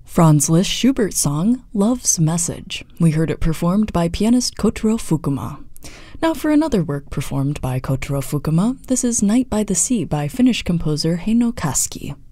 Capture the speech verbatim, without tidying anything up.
Franz Liszt Schubert's song, Love's Message. We heard it performed by pianist Kotaro Fukuma. Now for another work performed by Kotaro Fukuma, this is Night by the Sea by Finnish composer Heino Kaski.